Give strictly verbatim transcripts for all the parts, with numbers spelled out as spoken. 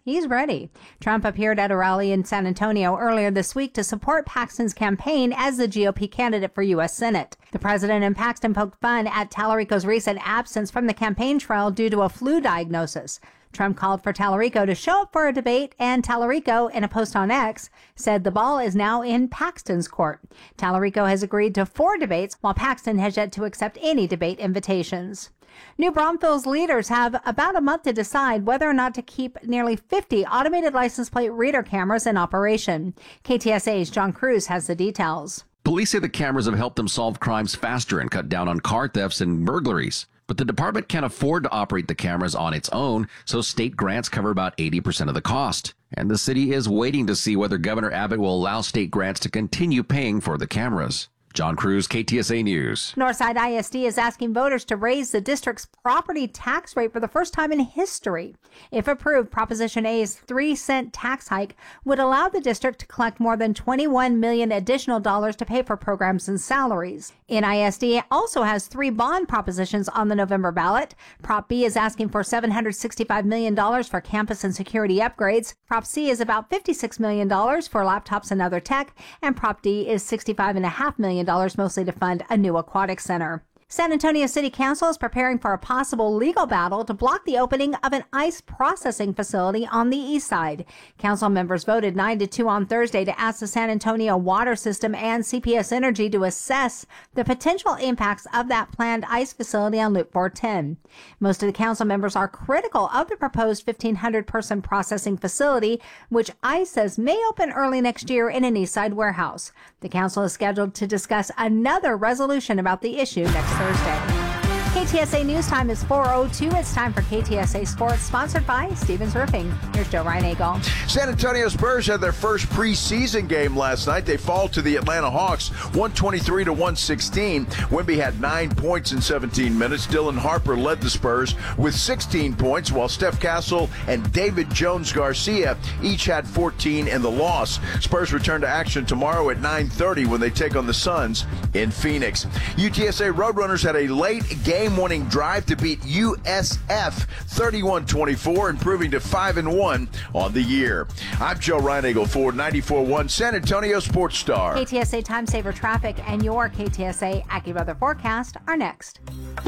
He's ready. Trump appeared at a rally in San Antonio earlier this week to support Paxton's campaign as the G O P candidate for U S Senate. The president and Paxton poked fun at Tallarico's recent absence from the campaign trail due to a flu diagnosis. Trump called for Tallarico to show up for a debate, and Tallarico, in a post on X, said the ball is now in Paxton's court. Tallarico has agreed to four debates, while Paxton has yet to accept any debate invitations. New Braunfels leaders have about a month to decide whether or not to keep nearly fifty automated license plate reader cameras in operation. K T S A's John Cruz has the details. Police say the cameras have helped them solve crimes faster and cut down on car thefts and burglaries. But the department can't afford to operate the cameras on its own, so state grants cover about eighty percent of the cost. And the city is waiting to see whether Governor Abbott will allow state grants to continue paying for the cameras. John Cruz, K T S A News. Northside I S D is asking voters to raise the district's property tax rate for the first time in history. If approved, Proposition A's three cent tax hike would allow the district to collect more than twenty-one million dollars additional dollars to pay for programs and salaries. N I S D also has three bond propositions on the November ballot. Prop B is asking for seven hundred sixty-five million dollars for campus and security upgrades. Prop C is about fifty-six million dollars for laptops and other tech. And Prop D is sixty-five point five million dollars, mostly to fund a new aquatic center. San Antonio City Council is preparing for a possible legal battle to block the opening of an ice processing facility on the east side. Council members voted nine to two on Thursday to ask the San Antonio Water System and C P S Energy to assess the potential impacts of that planned ice facility on Loop four ten. Most of the council members are critical of the proposed fifteen hundred person processing facility, which ICE says may open early next year in an east side warehouse. The council is scheduled to discuss another resolution about the issue next Thursday. K T S A News Time is four oh two. It's time for K T S A Sports, sponsored by Stevens Roofing. Here's Joe Reinagle. San Antonio Spurs had their first preseason game last night. They fall to the Atlanta Hawks, one twenty-three to one sixteen. Wemby had nine points in seventeen minutes. Dylan Harper led the Spurs with sixteen points, while Steph Castle and David Jones-Garcia each had fourteen in the loss. Spurs return to action tomorrow at nine thirty when they take on the Suns in Phoenix. U T S A Roadrunners had a late game-winning drive to beat U S F thirty-one twenty-four, improving to five and one on the year. I'm Joe Reinagle for ninety-four point one San Antonio Sports Star. K T S A Time Saver Traffic and your K T S A AccuWeather forecast are next.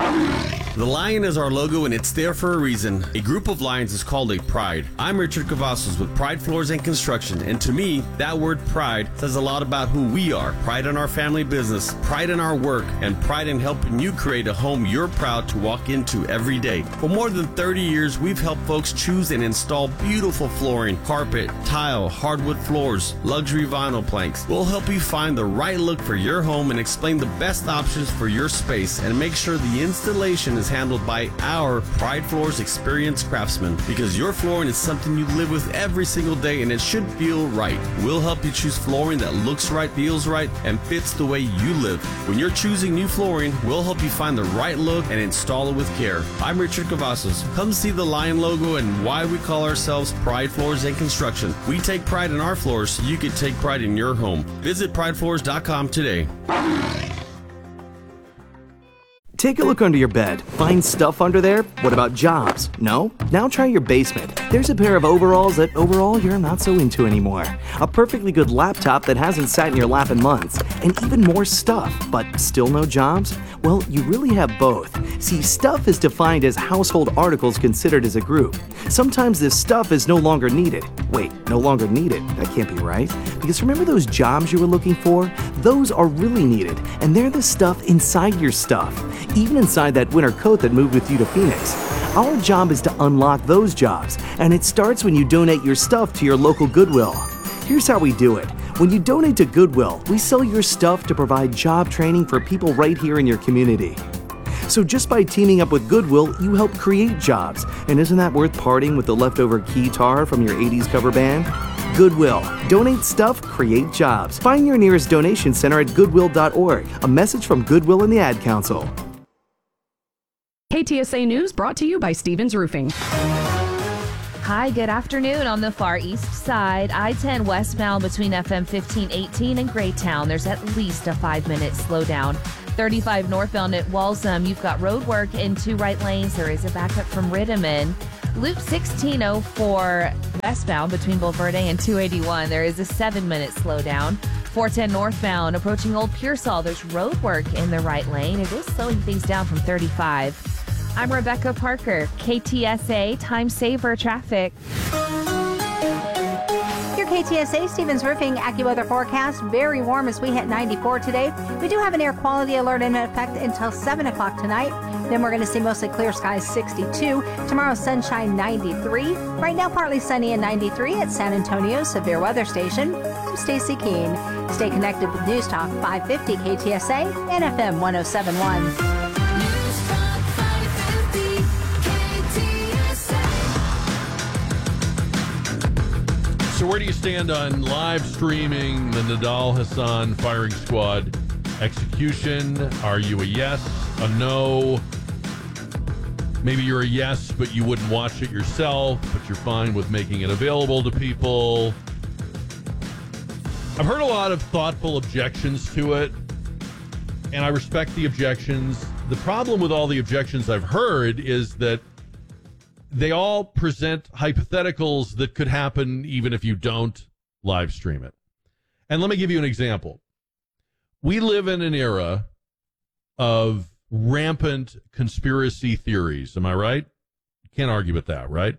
The lion is our logo, and it's there for a reason. A group of lions is called a pride. I'm Richard Cavazos with Pride Floors and Construction, and to me, that word pride says a lot about who we are. Pride in our family business, pride in our work, and pride in helping you create a home you're proud to walk into every day. For more than thirty years, we've helped folks choose and install beautiful flooring, carpet, tile, hardwood floors, luxury vinyl planks. We'll help you find the right look for your home and explain the best options for your space, and make sure the installation is handled by our Pride Floors experienced craftsmen, because your flooring is something you live with every single day, and it should feel right. We'll help you choose flooring that looks right, feels right, and fits the way you live. When you're choosing new flooring, we'll help you find the right look and install it with care. I'm Richard Cavazos. Come see the lion logo and why we call ourselves Pride Floors and Construction. We take pride in our floors so you can take pride in your home. Visit pride floors dot com today. Take a look under your bed. Find stuff under there? What about jobs? No? Now try your basement. There's a pair of overalls that overall you're not so into anymore. A perfectly good laptop that hasn't sat in your lap in months. And even more stuff, but still no jobs? Well, you really have both. See, stuff is defined as household articles considered as a group. Sometimes this stuff is no longer needed. Wait, no longer needed? That can't be right. Because remember those jobs you were looking for? Those are really needed, and they're the stuff inside your stuff. Even inside that winter coat that moved with you to Phoenix. Our job is to unlock those jobs, and it starts when you donate your stuff to your local Goodwill. Here's how we do it. When you donate to Goodwill, we sell your stuff to provide job training for people right here in your community. So just by teaming up with Goodwill, you help create jobs. And isn't that worth parting with the leftover guitar from your eighties cover band? Goodwill. Donate stuff, create jobs. Find your nearest donation center at goodwill dot org. A message from Goodwill and the Ad Council. K T S A News brought to you by Stevens Roofing. Hi, good afternoon. On the far east side, I ten westbound between F M fifteen eighteen and Graytown, there's at least a five-minute slowdown. thirty-five northbound at Walsham, you've got road work in two right lanes. There is a backup from Rittiman. Loop sixteen oh four westbound between Bulverde and two eighty-one. There is a seven-minute slowdown. four ten northbound approaching Old Pearsall. There's road work in the right lane. It is slowing things down from thirty-five. I'm Rebecca Parker, K T S A Time Saver Traffic. Your K T S A Stevens Roofing AccuWeather forecast. Very warm as we hit ninety-four today. We do have an air quality alert in effect until seven o'clock tonight. Then we're going to see mostly clear skies, sixty-two. Tomorrow, sunshine, ninety-three. Right now, partly sunny and ninety-three at San Antonio Severe Weather Station. I'm Stacey Keene. Stay connected with News Talk five fifty K T S A and F M one oh seven point one. So where do you stand on live streaming the Nadal Hassan firing squad execution? Are you a yes, a no? Maybe you're a yes, but you wouldn't watch it yourself, but you're fine with making it available to people. I've heard a lot of thoughtful objections to it, and I respect the objections. The problem with all the objections I've heard is that they all present hypotheticals that could happen even if you don't live stream it. And let me give you an example. We live in an era of rampant conspiracy theories. Am I right? Can't argue with that, right?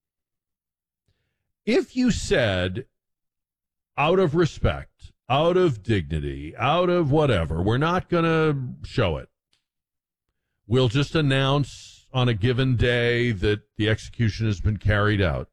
If you said, out of respect, out of dignity, out of whatever, we're not going to show it. We'll just announce on a given day that the execution has been carried out.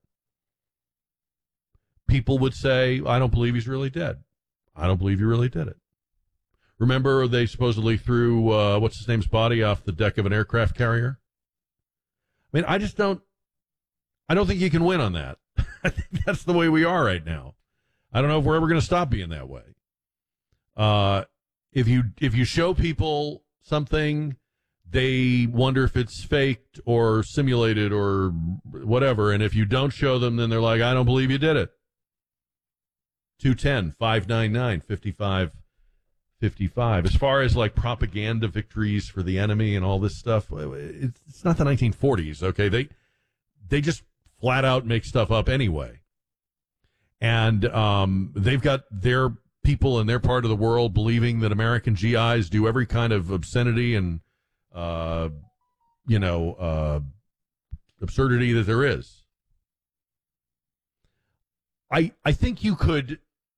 People would say, I don't believe he's really dead. I don't believe he really did it. Remember, they supposedly threw, uh, what's his name's body off the deck of an aircraft carrier? I mean, I just don't, I don't think you can win on that. I think that's the way we are right now. I don't know if we're ever going to stop being that way. Uh, if you, if you show people something, they wonder if it's faked or simulated or whatever. And if you don't show them, then they're like, I don't believe you did it. two one zero, five nine nine, five five five five. As far as like propaganda victories for the enemy and all this stuff, it's, it's not the nineteen forties, okay? They, they just flat out make stuff up anyway. And um, they've got their people in their part of the world believing that American G Is do every kind of obscenity and Uh, you know, uh, absurdity that there is. I I think you could,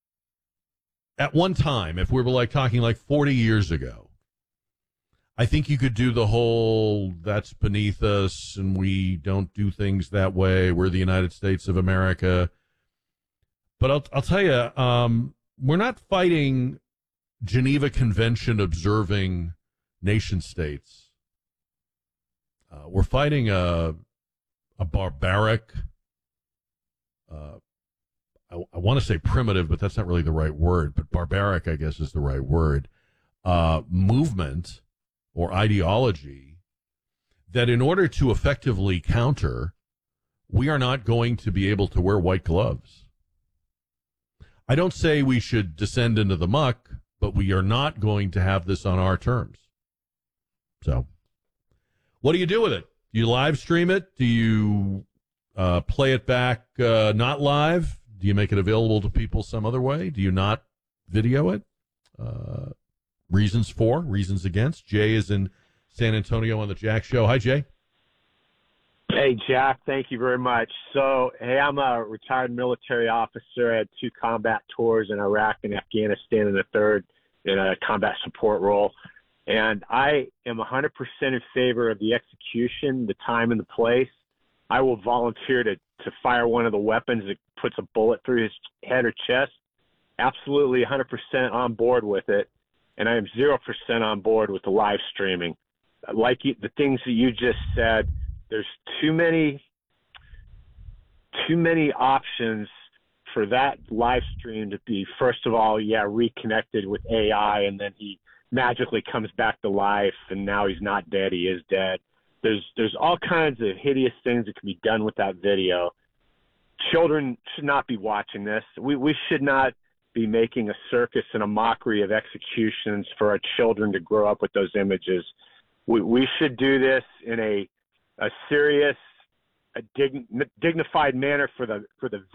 at one time, if we were like talking like forty years ago, I think you could do the whole, that's beneath us and we don't do things that way. We're the United States of America. But I'll, I'll tell you, um, we're not fighting Geneva Convention observing nation states. Uh, we're fighting a a barbaric, uh, I, I want to say primitive, but that's not really the right word, but barbaric, I guess, is the right word, uh, movement or ideology that in order to effectively counter, we are not going to be able to wear white gloves. I don't say we should descend into the muck, but we are not going to have this on our terms. So, what do you do with it? Do you live stream it? Do you uh, play it back uh, not live? Do you make it available to people some other way? Do you not video it? Uh, reasons for, reasons against. Jay is in San Antonio on the Jack Show. Hi, Jay. Hey, Jack. Thank you very much. So, hey, I'm a retired military officer. I had two combat tours in Iraq and Afghanistan, and a third in a combat support role. And I am one hundred percent in favor of the execution, the time and the place. I will volunteer to, to fire one of the weapons that puts a bullet through his head or chest. Absolutely one hundred percent on board with it. And I am zero percent on board with the live streaming. Like you, the things that you just said, there's too many, too many options for that live stream to be, first of all, yeah, reconnected with A I, and then he magically comes back to life, and now he's not dead, he is dead. There's there's all kinds of hideous things that can be done with that video. Children should not be watching this. We we should not be making a circus and a mockery of executions for our children to grow up with those images. We we should do this in a a serious, a dig, dignified manner for the for the